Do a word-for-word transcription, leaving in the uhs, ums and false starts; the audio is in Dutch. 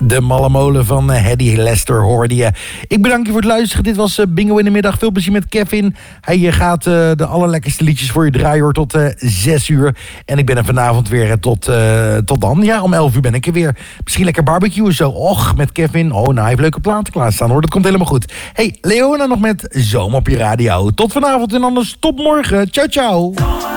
De malle molen van uh, Hedy Lester hoorde je. Ik bedank je voor het luisteren. Dit was uh, Bingo in de Middag. Veel plezier met Kevin. Hij uh, gaat uh, de allerlekkerste liedjes voor je draaien hoor, tot uh, zes uur. En ik ben er vanavond weer uh, tot, uh, tot dan. Ja, om elf uur ben ik er weer. Misschien lekker barbecue zo. Och, met Kevin. Oh, nou, hij heeft leuke platen klaarstaan hoor. Dat komt helemaal goed. Hey, Leona nog met Zoom op je radio. Tot vanavond en anders tot morgen. Ciao, ciao.